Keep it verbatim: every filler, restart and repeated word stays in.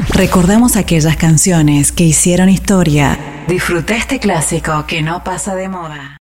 Recordamos aquellas canciones que hicieron historia. Disfruta este clásico que no pasa de moda.